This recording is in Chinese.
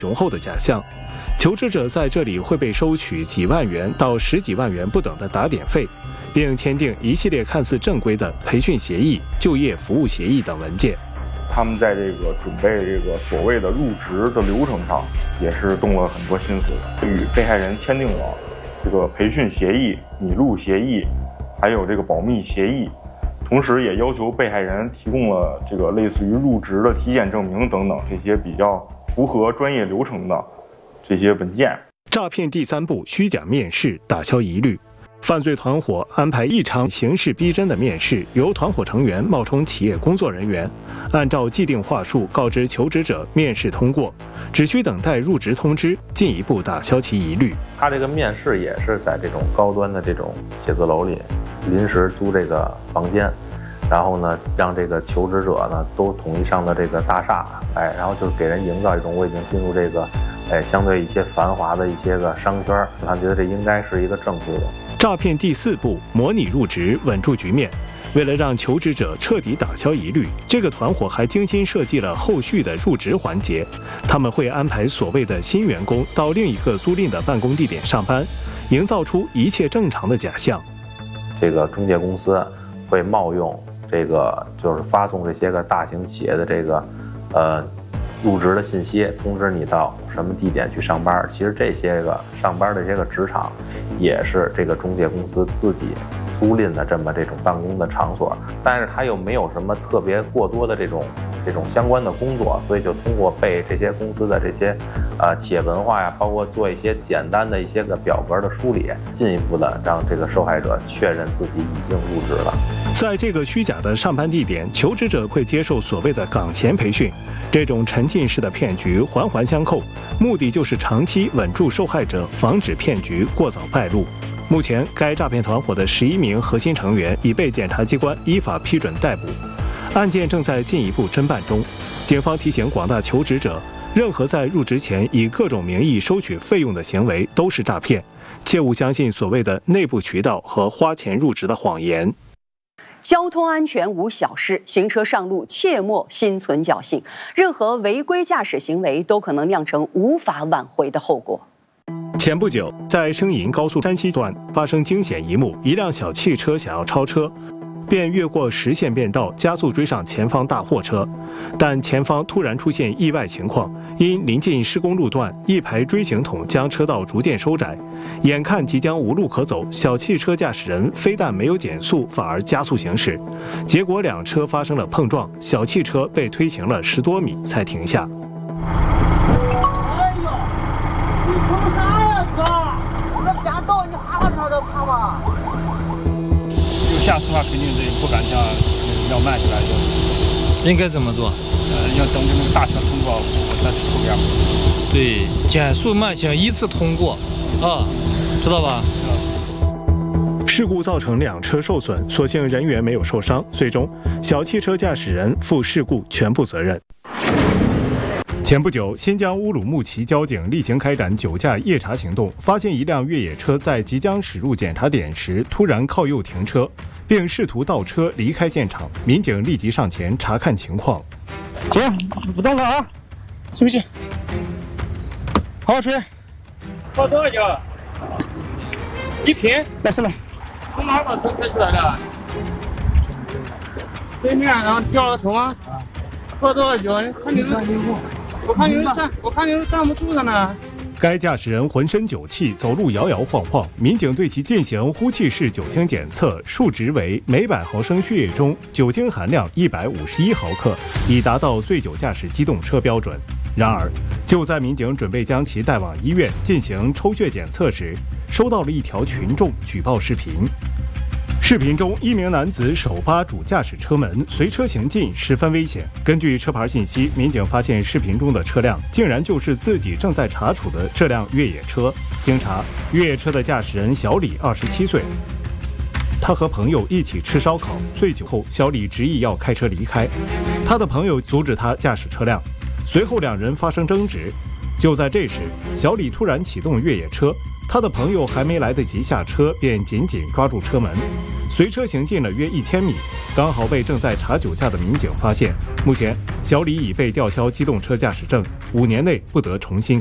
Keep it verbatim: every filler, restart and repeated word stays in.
雄厚的假象。求职者在这里会被收取几万元到十几万元不等的打点费，并签订一系列看似正规的培训协议、就业服务协议等文件。 他们在这个准备这个所谓的入职的流程上，也是动了很多心思的，与被害人签订了这个培训协议、拟录协议，还有这个保密协议。同时也要求被害人提供了这个类似于入职的体检证明等等这些比较符合专业流程的这些文件。 诈骗第三步，虚假面试，打消疑虑。犯罪团伙安排一场形势逼真的面试，由团伙成员冒充企业工作人员，按照既定话术告知求职者面试通过，只需等待入职通知，进一步打消其疑虑。 他这个面试也是在这种高端的这种写字楼里临时租这个房间，然后呢，让这个求职者呢都统一上的这个大厦，哎，然后就是给人营造一种我已经进入这个，哎，相对一些繁华的一些个商圈，他觉得这应该是一个正规的。 诈骗第四步，模拟入职，稳住局面。为了让求职者彻底打消疑虑，这个团伙还精心设计了后续的入职环节。他们会安排所谓的新员工到另一个租赁的办公地点上班，营造出一切正常的假象。 这个中介公司会冒用这个，就是发送这些个大型企业的这个，呃，入职的信息，通知你到什么地点去上班。其实这些个上班的这些个职场，也是这个中介公司自己租赁的这么这种办公的场所，但是他又没有什么特别过多的这种这种相关的工作，所以就通过背这些公司的这些呃企业文化呀，包括做一些简单的一些个表格的梳理，进一步的让这个受害者确认自己已经入职了。 在这个虚假的上班地点，求职者会接受所谓的岗前培训，这种沉浸式的骗局环环相扣，目的就是长期稳住受害者，防止骗局过早败露。目前，该诈骗团伙的十一名核心成员已被检察机关依法批准逮捕，案件正在进一步侦办中。警方提醒广大求职者，任何在入职前以各种名义收取费用的行为都是诈骗，切勿相信所谓的内部渠道和花钱入职的谎言。 交通安全无小事，行车上路切莫心存侥幸，任何违规驾驶行为都可能酿成无法挽回的后果。 前不久，在声银高速山西段发生惊险一幕，一辆小汽车想要超车，便越过实线变道，加速追上前方大货车，但前方突然出现意外情况，因临近施工路段，一排锥形筒将车道逐渐收窄，眼看即将无路可走，小汽车驾驶人非但没有减速，反而加速行驶，结果两车发生了碰撞，小汽车被推行了十多米才停下。 哎呦，你冲啥呀，哥？那变道你哈哈朝着爬吧。 就下次的话，肯定是不敢这样要慢起来就。 应该怎么做？ 呃，要等着那个大车通过，我再去后边。 对，减速慢行依次通过，啊，知道吧？ 事故造成两车受损，所幸人员没有受伤，最终小汽车驾驶人负事故全部责任。前不久，新疆乌鲁木齐交警例行开展酒驾夜查行动，发现一辆越野车在即将驶入检查点时突然靠右停车，并试图倒车离开现场。民警立即上前查看情况。 行，不动了啊，休息，好好吹。跑多少久？一平。没事了。从哪把车开出来的？对面，然后掉了头吗？跑多少久？看你们。我看你们站，我看你们站不住的呢。 该驾驶人浑身酒气，走路摇摇晃晃。民警对其进行呼气式酒精检测，数值为每百毫升血液中酒精含量一百五十一毫克，已达到醉酒驾驶机动车标准。然而，就在民警准备将其带往医院进行抽血检测时，收到了一条群众举报视频。视频中，一名男子手扒主驾驶车门，随车行进，十分危险。根据车牌信息，民警发现视频中的车辆竟然就是自己正在查处的这辆越野车。经查，越野车的驾驶人小李，二十七岁。他和朋友一起吃烧烤，醉酒后，小李执意要开车离开，他的朋友阻止他驾驶车辆，随后两人发生争执。就在这时，小李突然启动越野车。他的朋友还没来得及下车，便紧紧抓住车门，随车行进了约一千米。 刚好被正在查酒驾的民警发现。目前，小李已被吊销机动车驾驶证，五年内不得重新